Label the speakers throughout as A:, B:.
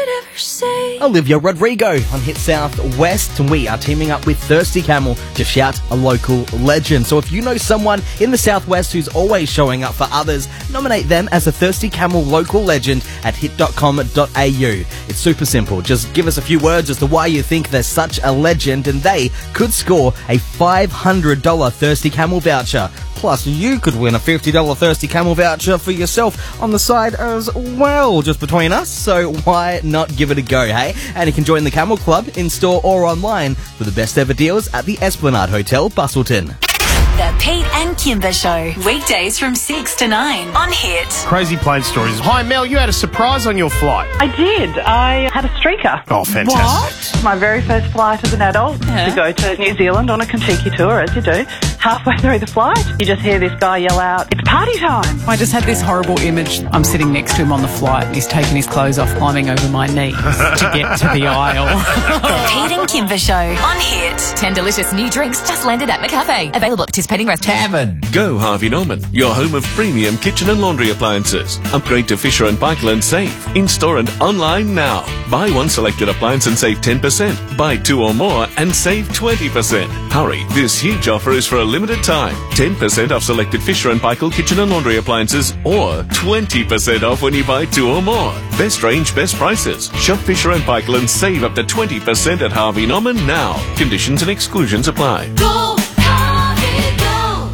A: ever say?
B: Olivia Rodrigo on Hit Southwest, and we are teaming up with Thirsty Camel to shout a local legend. So if you know someone in the Southwest who's always showing up for others, nominate them as a Thirsty Camel local legend at hit.com.au. It's super simple. Just give us a few words as to why you think they're such a legend, and they could score a $500 Thirsty Camel voucher. Plus, you could win a $50 Thirsty Camel voucher for yourself on the side as well, just between us. So why not give it a go, hey? And you can join the Camel Club in-store or online for the best ever deals at the Esplanade Hotel, Busselton.
A: The Pete and Kimber Show. Weekdays from 6 to 9 on Hit.
C: Crazy plane stories. Hi, Mel, you had a surprise on your flight.
D: I did. I had a streaker.
C: Oh, fantastic.
D: My very first flight as an adult to go to New Zealand on a Kentucky tour, as you do. Halfway through the flight, you just hear this guy yell out, "It's party time!"
E: I just had this horrible image. I'm sitting next to him on the flight and he's taking his clothes off, climbing over my knees to get to the aisle.
A: The Pete and Kimber Show on Hit. 10 delicious new drinks just landed at McCafe. Available at participating restaurants.
F: Tavern. Go Harvey Norman, your home of premium kitchen and laundry appliances. Upgrade to Fisher & Paykel and save. In-store and online now. Buy one selected appliance and save 10%. Buy two or more and save 20%. Hurry, this huge offer is for a limited time. 10% off selected Fisher & Paykel kitchen and laundry appliances, or 20% off when you buy two or more. Best range, best prices. Shop Fisher & Paykel and save up to 20% at Harvey Norman now. Conditions and exclusions apply.
A: Go, Harvey, go!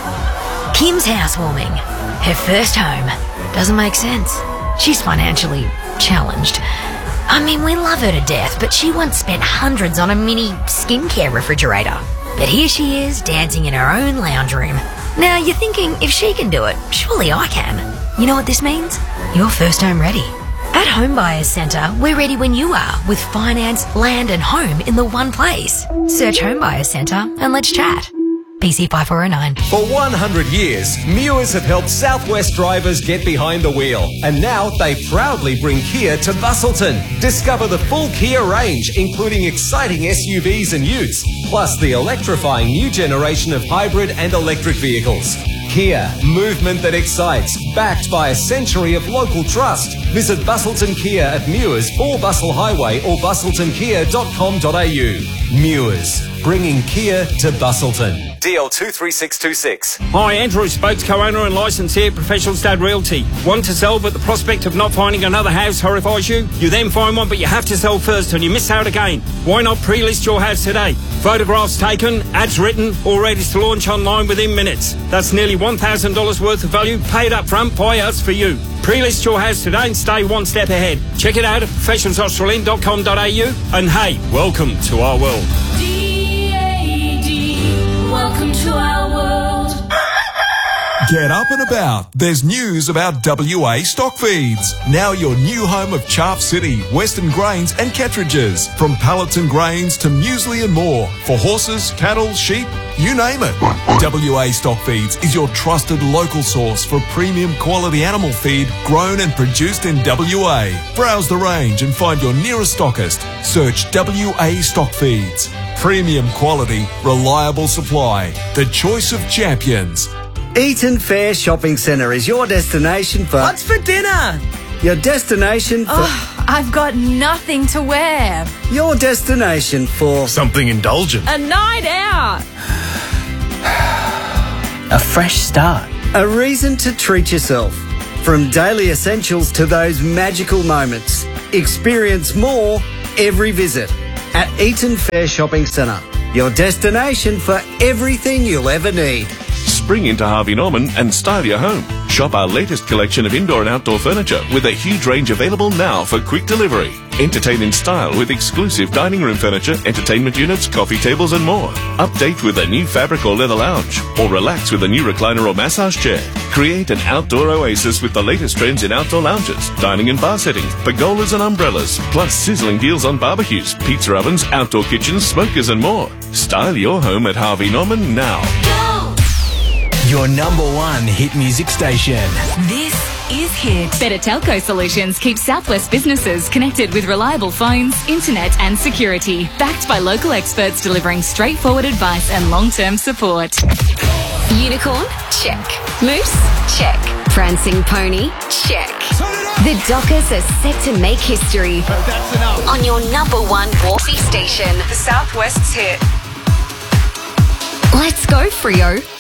A: Kim's housewarming. Her first home. Doesn't make sense. She's financially challenged. I mean, we love her to death, but she once spent hundreds on a mini skincare refrigerator. But here she is, dancing in her own lounge room. Now, you're thinking, if she can do it, surely I can. You know what this means? You're first home ready. At Home Buyers Centre, we're ready when you are, with finance, land and home in the one place. Search Home Buyers Centre and let's chat. PC 5409.
G: For 100 years, Mewers have helped Southwest drivers get behind the wheel. And now they proudly bring Kia to Busselton. Discover the full Kia range, including exciting SUVs and utes, plus the electrifying new generation of hybrid and electric vehicles. Kia, movement that excites, backed by a century of local trust. Visit Busselton Kia at Mewers, 4 Bustle Highway or busseltonkia.com.au. Mewers, bringing Kia to Busselton. DL 23626.
H: Hi, Andrew Spokes, co-owner and licensee, Professional Stud Realty. Want to sell, but the prospect of not finding another house horrifies you? You then find one, but you have to sell first and you miss out again. Why not pre-list your house today? Photographs taken, ads written, all ready to launch online within minutes. That's nearly $1,000 worth of value paid up front by us for you. Pre-list your house today and stay one step ahead. Check it out at professionalsaustralian.com.au, and hey, welcome to our world.
A: Welcome to our world.
I: Get up and about. There's news about WA Stock Feeds. Now your new home of Chaff City, Western Grains and Kettridges. From pallets and grains to muesli and more. For horses, cattle, sheep, you name it. WA Stock Feeds is your trusted local source for premium quality animal feed grown and produced in WA. Browse the range and find your nearest stockist. Search WA Stock Feeds. Premium quality, reliable supply. The choice of champions.
J: Eaton Fair Shopping Centre is your destination for...
B: What's for dinner?
J: Your destination for...
K: Oh, I've got nothing to wear.
J: Your destination for...
C: Something indulgent.
K: A night out.
B: A fresh start.
J: A reason to treat yourself. From daily essentials to those magical moments. Experience more every visit at Eaton Fair Shopping Centre. Your destination for everything you'll ever need.
F: Spring into Harvey Norman and style your home. Shop our latest collection of indoor and outdoor furniture with a huge range available now for quick delivery. Entertain in style with exclusive dining room furniture, entertainment units, coffee tables and more. Update with a new fabric or leather lounge, or relax with a new recliner or massage chair. Create an outdoor oasis with the latest trends in outdoor lounges, dining and bar settings, pergolas and umbrellas, plus sizzling deals on barbecues, pizza ovens, outdoor kitchens, smokers and more. Style your home at Harvey Norman now.
L: Your number one hit music station.
A: This is Hit.
M: Better Telco Solutions keeps Southwest businesses connected with reliable phones, internet and security. Backed by local experts delivering straightforward advice and long-term support.
A: Unicorn? Check. Moose? Check. Prancing pony? Check.
N: The Dockers are set to make history.
O: That's enough.
N: On your number one Wharfie station.
P: The Southwest's hit.
N: Let's go, Freo.